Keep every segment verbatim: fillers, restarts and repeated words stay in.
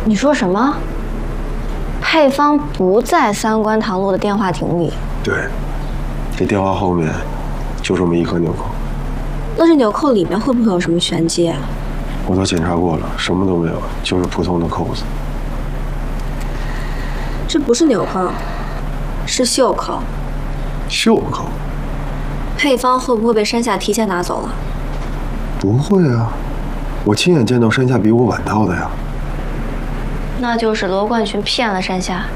你说什么？配方不在三观堂路的电话亭里。 对，这电话后面就这么一颗纽扣。 那这纽扣里面会不会有什么玄机啊？ 我都检查过了，什么都没有，就是普通的扣子。 这不是纽扣，是袖扣。 袖扣？ 配方会不会被山下提前拿走了？ 不会啊，我亲眼见到山下比我晚到的呀。 那就是罗冠群骗了山下。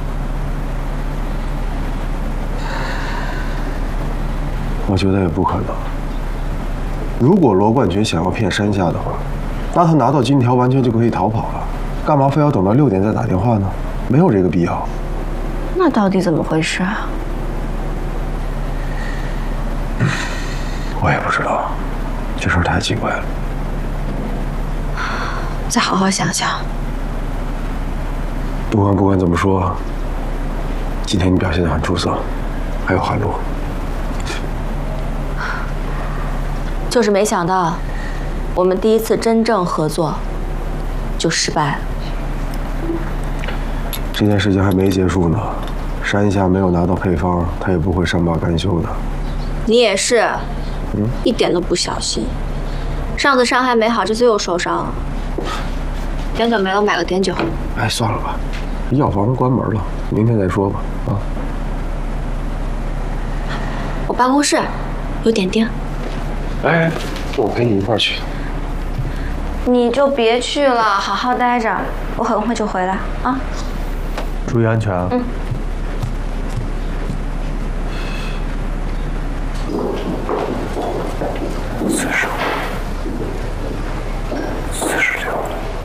我觉得也不可能。如果罗冠群想要骗山下的话，那他拿到金条完全就可以逃跑了，干嘛非要等到六点再打电话呢？没有这个必要。 那到底怎么回事啊？ 我也不知道，这事儿太奇怪了。 再好好想想。 不管不管怎么说，今天你表现得很出色，还有韩露。 就是没想到，我们第一次真正合作就失败了。 这件事情还没结束呢，山下没有拿到配方，他也不会善罢甘休的。 你也是， 嗯， 一点都不小心。上次伤还没好，这次又受伤了。碘酒没了，我买个碘酒。 哎，算了吧，药房关门了，明天再说吧。啊， 我办公室有点滴。 哎，我陪你一块儿去。 你就别去了，好好待着，我很快就回来啊。 注意安全啊。嗯。四十五，四十六。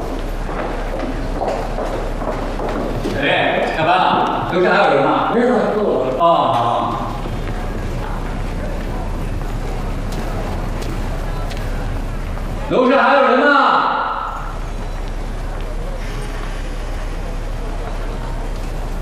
哎，下班了，楼下还有人呢。没事，都走了。哦，好。楼下还有人呢。